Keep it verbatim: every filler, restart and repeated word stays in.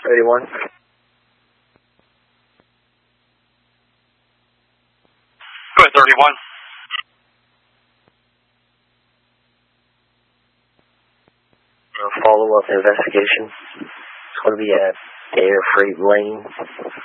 thirty-one. Go ahead, thirty-one. Uh, follow-up investigation. It's going to be at Air Freight Lane.